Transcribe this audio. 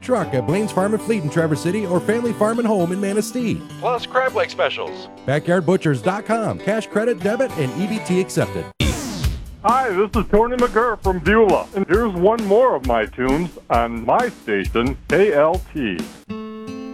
truck at Blaine's Farm and Fleet in Traverse City or Family Farm and Home in Manistee. Plus crab leg specials. BackyardButchers.com. Cash, credit, debit, and EBT accepted. Hi, this is Tony McGurr from Beulah, and here's one more of my tunes on my station, KLT.